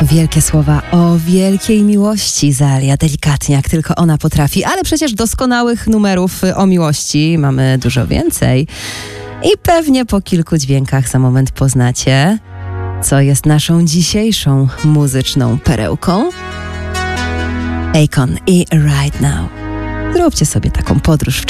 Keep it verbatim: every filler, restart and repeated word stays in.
Wielkie słowa o wielkiej miłości Zalia, delikatnie, jak tylko ona potrafi, ale przecież doskonałych numerów o miłości mamy dużo więcej. I pewnie po kilku dźwiękach za moment poznacie, co jest naszą dzisiejszą muzyczną perełką. Akon i Right Now. Zróbcie sobie taką podróż w czasie.